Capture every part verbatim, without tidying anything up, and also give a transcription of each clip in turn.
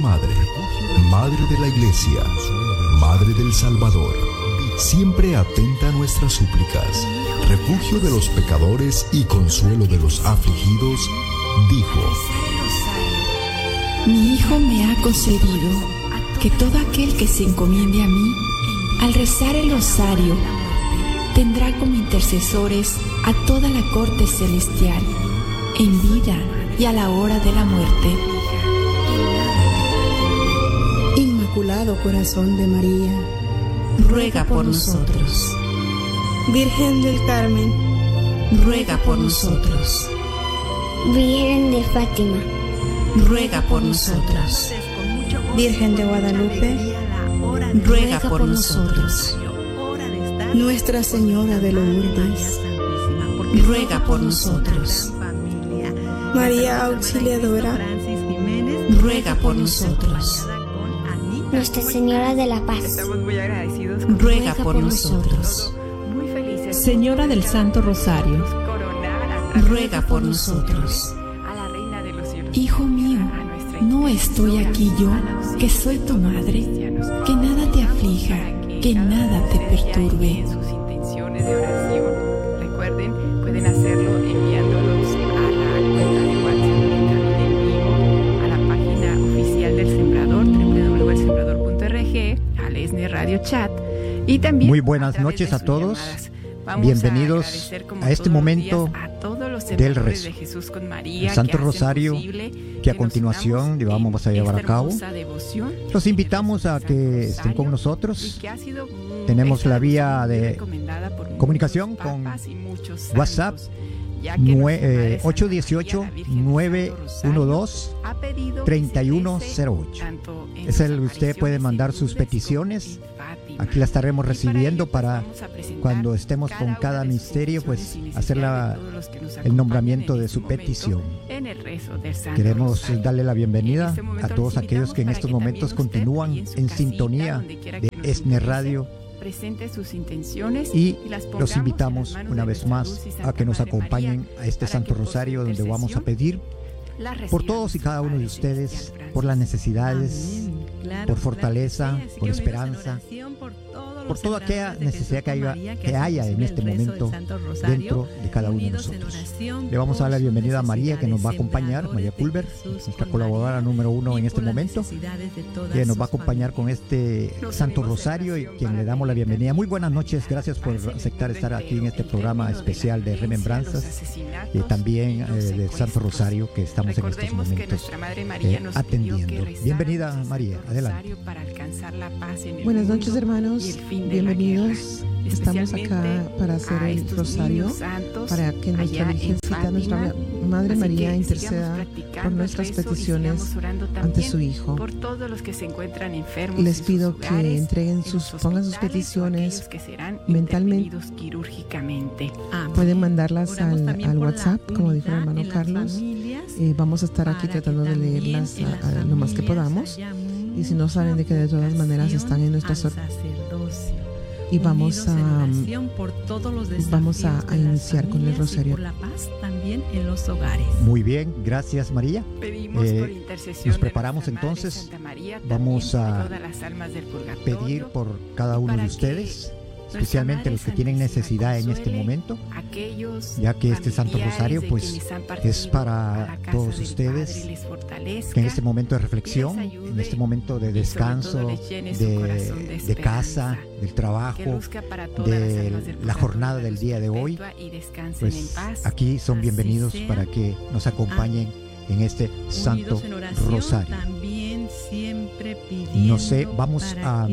Madre, Madre de la Iglesia, Madre del Salvador, siempre atenta a nuestras súplicas, refugio de los pecadores y consuelo de los afligidos, dijo: Mi Hijo me ha concedido que todo aquel que se encomiende a mí, al rezar el rosario, tendrá como intercesores a toda la corte celestial, en vida y a la hora de la muerte. Inmaculado Corazón de María, ruega por nosotros. Virgen del Carmen, ruega por nosotros. Virgen de Fátima, ruega por nosotros. Virgen de Guadalupe, ruega por nosotros. Nuestra Señora de Lourdes, ruega por nosotros. María Auxiliadora, ruega por nosotros. Nuestra Señora de la Paz, ruega por nosotros. Señora del Santo Rosario, ruega por nosotros. Hijo mío, no estoy aquí yo, que soy tu madre, que nada te aflija, que nada te perturbe. Sus intenciones de oración, recuerden, pueden hacerlo enviándolos a la cuenta de WhatsApp de Cabina en Vivo, a la página oficial del Sembrador, doble u doble u doble u punto el sembrador punto org, al ESNE Radio Chat, y también muy buenas noches a todos. Bienvenidos a, a este momento a del rezo, el Santo Rosario, que a continuación le vamos a llevar a cabo. Los invitamos a que estén con nosotros. Tenemos la vía de comunicación con WhatsApp ocho uno ocho, nueve uno dos, tres uno cero ocho. Es el que usted puede mandar sus peticiones. Aquí la estaremos recibiendo para cuando estemos con cada misterio, pues hacer la, el nombramiento de su petición. Queremos darle la bienvenida a todos aquellos que en estos momentos continúan en sintonía de ESNE Radio. Y los invitamos una vez más a que nos acompañen a este Santo Rosario, donde vamos a pedir por todos y cada uno de ustedes, por las necesidades, por fortaleza, por esperanza, por toda aquella necesidad que haya, que haya en este momento dentro de cada uno de nosotros. Le vamos a dar la bienvenida a María, que nos va a acompañar, María Culver, nuestra colaboradora número uno en este momento, que nos va a acompañar con este Santo Rosario y quien le damos la bienvenida. Muy buenas noches, gracias por aceptar estar aquí en este programa especial de Remembranzas y también eh, del Santo Rosario que estamos en estos momentos eh, atendiendo. Bienvenida, María, adelante. Buenas noches, hermanos. Bienvenidos. Estamos acá para hacer el rosario, para que nuestra Virgencita, nuestra Madre María, interceda por nuestras peticiones ante su Hijo. Les pido que entreguen sus, pongan sus peticiones mentalmente. Pueden mandarlas al, al WhatsApp, como dijo el hermano Carlos. Eh, vamos a estar aquí tratando de leerlas a, a, lo más que podamos. Y si no saben de que de todas maneras están en nuestra sor- y vamos a vamos a, a iniciar con el rosario. Muy bien, gracias, María. Eh, nos preparamos entonces. Vamos a pedir por cada uno de ustedes, especialmente los que tienen necesidad en este momento, ya que este Santo Rosario pues es para todos ustedes, que en este momento de reflexión, en este momento de descanso, de, de casa, del trabajo, de la jornada del día de hoy, pues aquí son bienvenidos para que nos acompañen en este Santo Rosario. No sé, vamos a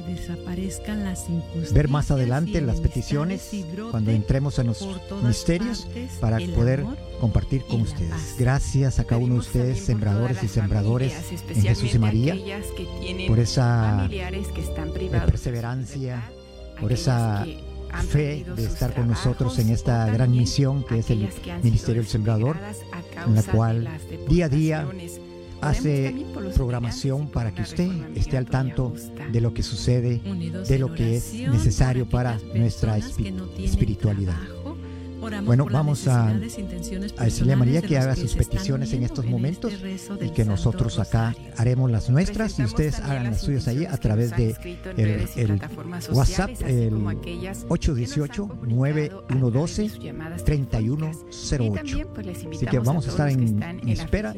ver más adelante las peticiones cuando entremos en los misterios para poder compartir con ustedes. Gracias a cada uno de ustedes, sembradores y sembradores en Jesús y María, por esa perseverancia, por esa fe de estar con nosotros en esta gran misión que es el Ministerio del Sembrador, en la cual día a día hace programación para que usted esté al tanto de lo que sucede, de lo que es necesario para nuestra espiritualidad. Bueno, vamos a, a decirle a María que haga sus peticiones en estos momentos y que nosotros acá haremos las nuestras y ustedes hagan las suyas ahí a través de el, el WhatsApp, el ocho uno ocho, nueve uno uno dos, tres uno cero ocho. Así que vamos a estar en, en espera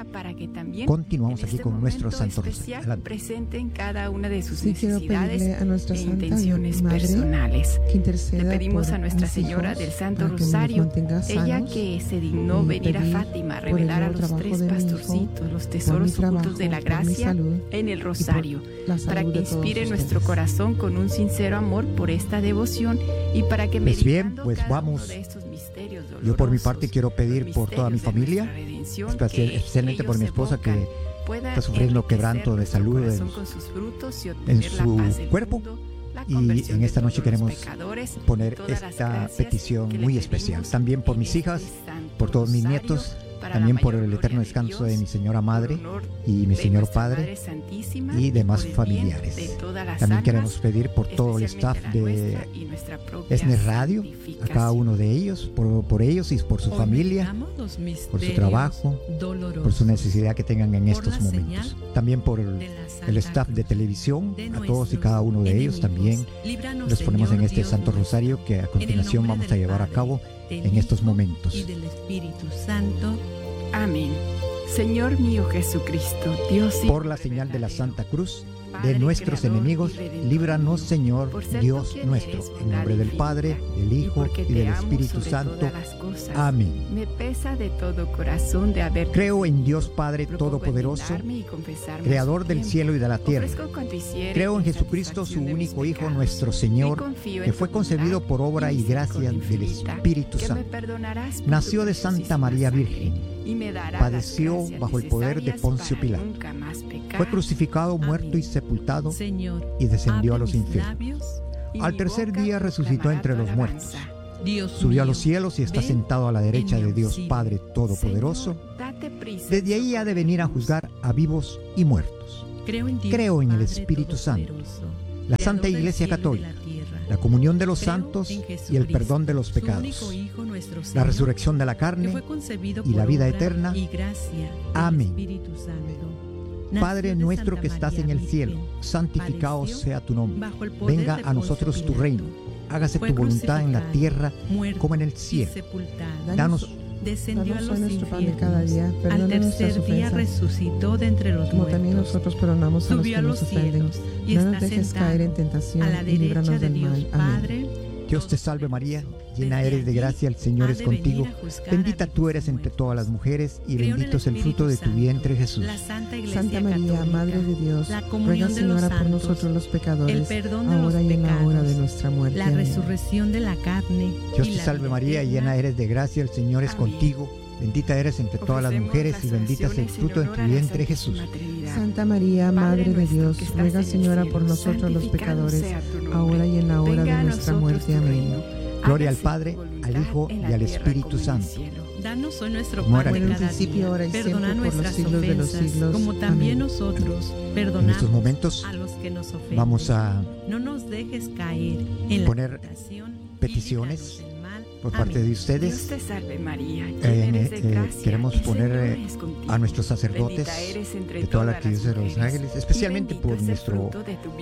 y continuamos aquí con nuestro Santo Rosario. Presenten cada una de sus sí, necesidades a nuestra e intenciones Madre, personales. Que Le pedimos a Nuestra Señora del Santo Rosario, ella que se dignó venir a Fátima a revelar a los tres pastorcitos los tesoros ocultos de la gracia en el Rosario, para que inspire nuestro corazón con un sincero amor por esta devoción y para que pues bien, pues vamos. De estos misterios Yo por mi parte quiero pedir por toda mi familia, especialmente por mi esposa que está sufriendo quebranto de salud en, en su cuerpo. Y en esta noche queremos poner esta petición muy especial. También por mis hijas, por todos mis nietos, también por el eterno descanso de mi señora madre y mi señor padre y demás familiares. También queremos pedir por todo el staff de Esnes Radio, a cada uno de ellos, por, por ellos y por su familia, por su trabajo, por su necesidad que tengan en estos momentos. También por el, el staff de televisión, a todos y cada uno de ellos también los ponemos en este Santo Rosario que a continuación vamos a llevar a cabo en estos momentos. Y del Espíritu Santo. Amén. Señor mío Jesucristo, Dios y por la señal de la Santa Cruz de nuestros enemigos, líbranos, Señor Dios nuestro, en nombre del Padre, del Hijo y del Espíritu Santo. Amén. Me pesa de todo corazón de haber Creo en Dios Padre Todopoderoso, Creador del cielo y de la tierra. Creo en Jesucristo, su único Hijo, nuestro Señor, que fue concebido por obra y gracia del Espíritu Santo. Nació de Santa María Virgen. Padeció bajo el poder de Poncio Pilato. Fue crucificado, muerto y sepultado, y descendió a los infiernos. Al tercer día resucitó entre los muertos. Subió a los cielos y está sentado a la derecha de Dios Padre Todopoderoso. Desde ahí ha de venir a juzgar a vivos y muertos. Creo en el Espíritu Santo, la Santa Iglesia Católica, la comunión de los santos y el perdón de los pecados, la resurrección de la carne y la vida eterna. Amén. Padre nuestro que estás en el cielo, santificado sea tu nombre. Venga a nosotros tu reino. Hágase tu voluntad en la tierra como en el cielo. Danos Descendió a los infiernos. Cada día. Al tercer día resucitó de entre los como muertos. También nosotros perdonamos a los que nos ofenden. No nos dejes caer en tentación y líbranos del mal. Amén. Dios te salve María, llena eres de gracia, el Señor es contigo. Bendita tú eres entre todas las mujeres y bendito es el fruto de tu vientre Jesús. Santa María, Madre de Dios, ruega Señora por nosotros los pecadores, ahora y en la hora de nuestra muerte. La resurrección de la carne. Dios te salve María, llena eres de gracia, el Señor es contigo. Bendita eres entre todas las mujeres y bendito es el fruto de tu vientre Jesús. Santa María, Madre de Dios, ruega Señora por nosotros los pecadores, ahora y en la hora de nuestra muerte. Amén. Gloria al Padre, al Hijo y al Espíritu Santo. Danos hoy nuestro pan de cada día. Perdona nuestras ofensas, como también nosotros perdonamos en estos momentos a los que nos ofenden. Vamos a no nos dejes caer en poner la tentación, peticiones por parte Amén. De ustedes. Dios te salve María, eh, eh, eh, queremos poner eh, a nuestros sacerdotes de toda la arquidiócesis de Los Ángeles, especialmente por nuestro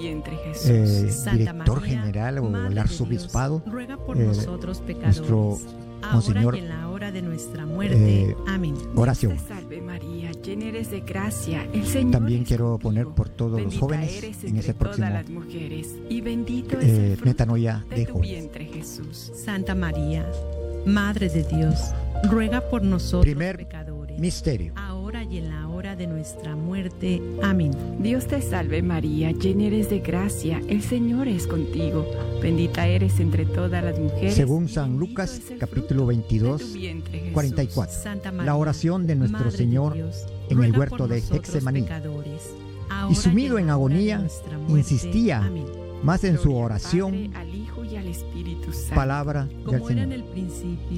eh, director María, general o el arzobispado, ruega por eh, nosotros pecadores, nuestro monseñor, ahora y en la hora de nuestra muerte. Eh, Amén. Oración. Dios te salve María, llena eres de gracia, el Señor También es quiero contigo. poner por todos Bendita los jóvenes eres en ese próximo todas las mujeres, y bendito eh, es el fruto metanoia de de tu jóvenes. vientre Jesús. Santa María, Madre de Dios, ruega por nosotros Primer pecadores, misterio. ahora y en la hora de nuestra muerte. Amén. Dios te salve María, llena eres de gracia, el Señor es contigo. Bendita eres entre todas las mujeres. Según San Lucas, capítulo veintidós, cuarenta y cuatro. La oración de nuestro Madre Señor de Dios, en el ruega huerto por de nosotros Getsemaní. pecadores, Y ahora sumido y en la hora de agonía, nuestra muerte. insistía Amén. más en su Gloria al oración, Padre, al Hijo y al Espíritu Santo. palabra del Como era en Señor. el principio,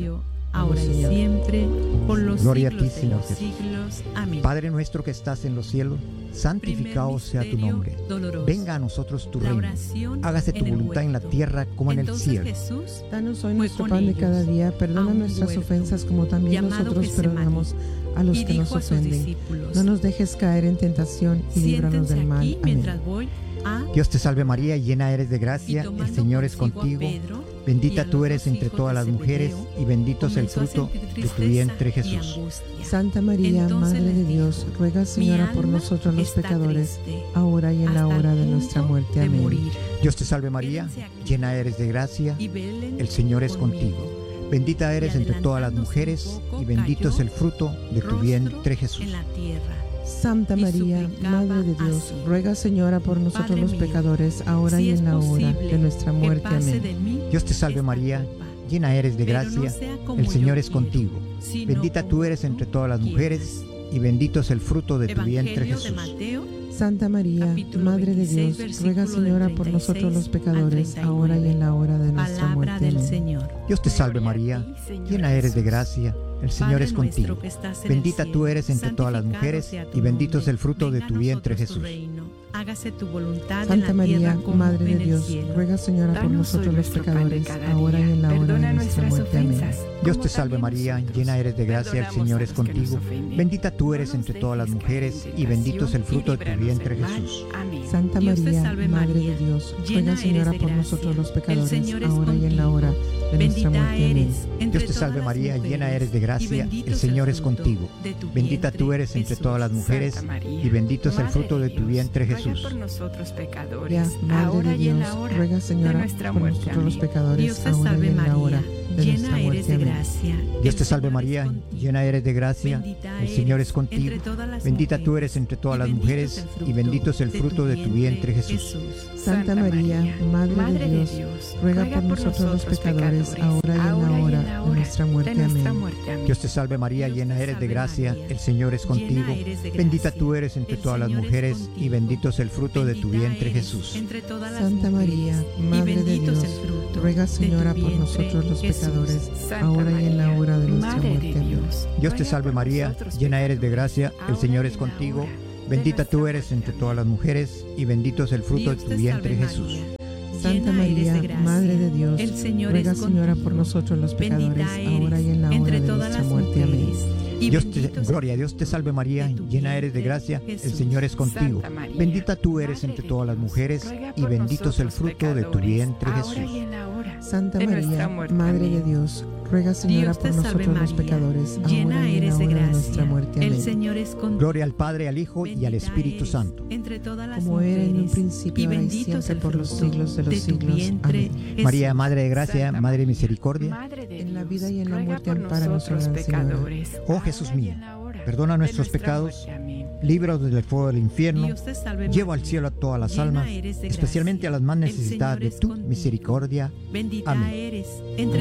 ahora y siempre, por los Gloria siglos a ti, Señor de los Jesús. siglos. Amén. Padre nuestro que estás en los cielos, santificado sea tu nombre. Doloroso. Venga a nosotros tu La reino. oración Hágase tu en el voluntad en la huerto. tierra como en el Entonces cielo. Jesús Danos hoy fue nuestro con pan de ellos cada día. a Perdona un nuestras huerto ofensas como también llamado nosotros Getsemaní, perdonamos a los y que nos dijo a sus ofenden. discípulos: No nos dejes caer en tentación y líbranos siéntense del mal. aquí Amén. mientras voy a... Dios te salve María, llena eres de Y gracia, el tomando Señor es consigo a contigo. Pedro y Bendita a tú los eres dos entre hijos todas de las mujeres Zebedeo, y bendito es el comenzó a fruto sentir de tu tristeza vientre y Jesús. angustia. Santa María, Entonces Madre de les Dios, dijo: ruega, Señora, Mi por alma nosotros los está pecadores, triste, ahora y en la hasta hora el de punto nuestra muerte. de Amén. morir. Dios te salve María, Quédense aquí llena eres de gracia, y velen el Señor es conmigo. contigo. Bendita eres Y entre todas las adelantándose un mujeres poco, y bendito es cayó el fruto de tu rostro vientre Jesús. en la tierra. Santa y María, suplicaba Madre de Dios, así: ruega, Señora, por nosotros Padre los mío, pecadores, ahora si y es en la hora posible de nuestra que muerte. pase Amén. de mí Dios te salve esta María, copa, llena eres de pero no gracia, sea como el Señor yo es quiero, contigo. sino Bendita tú como eres entre todas las quieras. mujeres y bendito es el fruto de tu vientre Evangelio Jesús. de Mateo, Santa María, capítulo Madre de veintiséis, Dios, ruega, versículo Señora, del por treinta y seis nosotros los al pecadores, treinta y ahora y nueve. en la hora de nuestra Palabra muerte. del Amén. Señor. Dios te salve Gloria a María, ti, Señor llena eres de Jesús. gracia, el Señor Padre es nuestro contigo. que estás en Bendita el tú cielo, eres entre todas las santificado mujeres sea tu y bendito es el nombre. fruto de Venga tu a vientre nosotros tu Jesús. reino. Hágase tu voluntad en Santa la María, tierra como Madre de en el Dios, cielo. ruega, Señora, por Danos hoy nosotros los nuestro pan de pecadores, cada ahora y día. en la hora Perdona de nuestra nuestras muerte. Amén. ofensas, Dios como te salve también María, nosotros llena eres de gracia, el perdonamos Señor a es los que nos contigo. ofenden. Bendita tú No eres nos entre todas las dejes caer en mujeres y bendito es el tentación fruto y de tu líbranos vientre del mal. Jesús. Amén. Santa Dios te María, salve, Madre María, de Dios, llena ruega, Señora, eres de por gracia, nosotros los el pecadores, Señor es ahora y en la contigo. hora de nuestra Bendita muerte. Amén. eres entre Dios te salve todas las María, llena mujeres, eres de y gracia, bendito el es Señor es fruto contigo. de tu Bendita tú vientre, eres entre Jesús. todas las mujeres Santa María, y bendito es el Madre fruto de tu Dios, vientre ruega Jesús. por nosotros Ya, pecadores, Madre ahora de y en Dios, la hora ruega, de Señora, nuestra por muerte. nosotros los Amén. pecadores, Dios te ahora y salve, en la María, hora de llena nuestra eres muerte. de Amén. gracia. Dios el te salve Señor es María, contigo. llena eres de gracia, Bendita el Señor es eres contigo. entre todas las Bendita tú mujeres, eres entre todas y las bendito mujeres es el y fruto bendito es el fruto de tu vientre Jesús. Santa María, Madre de Dios, ruega por nosotros los pecadores, ahora y en la hora de nuestra muerte. Amén. Dios te salve María, llena eres de gracia, el Señor es contigo. Bendita tú eres entre todas las mujeres y bendito es el fruto de tu vientre Jesús. Santa María, Madre de Dios, ruega, Señora, por nosotros los pecadores, ahora y en la hora de nuestra muerte. Amén. Dios te salve María, llena eres de gracia, el Señor es contigo. Bendita tú eres entre todas las mujeres y bendito es el fruto de tu vientre Jesús. Santa María, Madre de Dios, ruega, Señora, por nosotros los pecadores, ahora y en la hora de nuestra muerte. Amén. Dios te, gloria a Dios te salve María, llena eres de gracia, el Señor es contigo. Bendita tú eres entre todas las mujeres y bendito es el fruto de tu vientre Jesús. Santa María, Madre de Dios, ruega, Señora, por nosotros los pecadores, ahora y en la hora de nuestra muerte. Amén. El Señor es contigo. Gloria al Padre, al Hijo y al Espíritu Santo. Entre todas las Como era en un mujeres, principio, y ahora y bendito es siempre, el por los fruto siglos de los de tu siglos. vientre, Amén. Jesús. María, Madre de gracia, Santa Madre de María, misericordia. Madre de En la Dios, vida y en la ruega muerte, por ampáranos, nosotros, Gran Señora. pecadores, Oh Jesús ahora y mío, en la hora perdona de nuestros nuestra pecados, muerte. Amén. líbranos del fuego del infierno, Dios te salve, lleva al María, cielo a todas las llena almas, eres de especialmente a gracia, las más el necesitadas Señor de es tu contigo. misericordia. Bendita Amén. eres entre